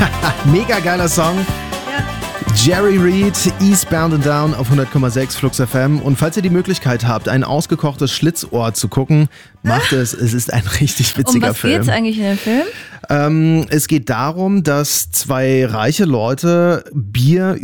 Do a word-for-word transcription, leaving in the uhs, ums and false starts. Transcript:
Mega geiler Song. Jerry Reed, Eastbound and Down auf hundert Komma sechs Flux F M. Und falls ihr die Möglichkeit habt, ein ausgekochtes Schlitzohr zu gucken, macht es. Es ist ein richtig witziger Um was Film. geht's eigentlich in dem Film? Ähm, es geht darum, dass zwei reiche Leute Bier